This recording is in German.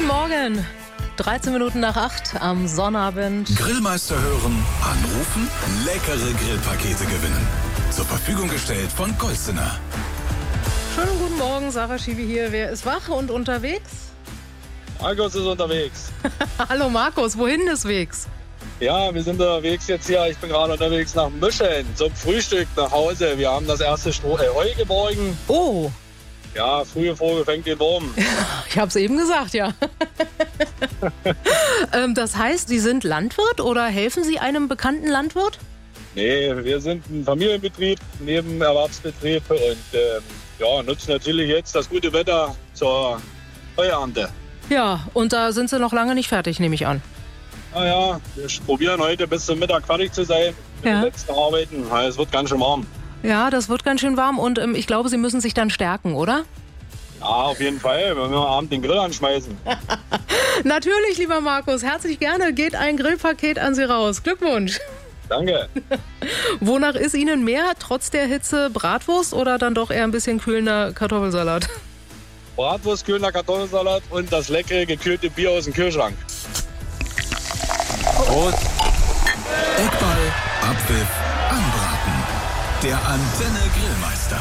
Morgen. 13 Minuten nach 8 am Sonnabend. Grillmeister hören, anrufen, leckere Grillpakete gewinnen. Zur Verfügung gestellt von Golstener. Schönen guten Morgen, Sarah Schiebe hier. Wer ist wach und unterwegs? Markus ist unterwegs. Hallo Markus, wohin deswegs? Ja, wir sind unterwegs jetzt hier. Ich bin gerade unterwegs nach Müscheln zum Frühstück nach Hause. Wir haben das erste Heu geborgen. Oh, Ja, frühe Vogel fängt den Wurm. ich habe es eben gesagt, ja. Das heißt, Sie sind Landwirt oder helfen Sie einem bekannten Landwirt? Nee, wir sind ein Familienbetrieb, Nebenerwerbsbetrieb und nutzen natürlich jetzt das gute Wetter zur Heuernte. Ja, und da sind Sie noch lange nicht fertig, nehme ich an. Naja, wir probieren heute bis zum Mittag fertig zu sein mit Ja. den letzten Arbeiten, weil es wird ganz schön warm. Ja, das wird ganz schön warm und ich glaube, Sie müssen sich dann stärken, oder? Ja, auf jeden Fall, wenn wir abend den Grill anschmeißen. Natürlich, lieber Markus, herzlich gerne. Geht ein Grillpaket an Sie raus. Glückwunsch. Danke. Wonach ist Ihnen mehr, trotz der Hitze, Bratwurst oder dann doch eher ein bisschen kühlender Kartoffelsalat? Bratwurst, kühlender Kartoffelsalat und das leckere gekühlte Bier aus dem Kühlschrank. Rot, Eckball, Abpfiff, Anbraten. Der Antenne Grillmeister.